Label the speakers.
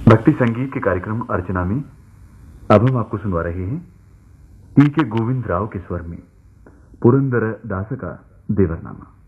Speaker 1: भक्ति संगीत के कार्यक्रम अर्चना में अब हम आपको सुनवा रहे हैं टी के गोविंद राव के स्वर में पुरंदर दास का देवरनामा।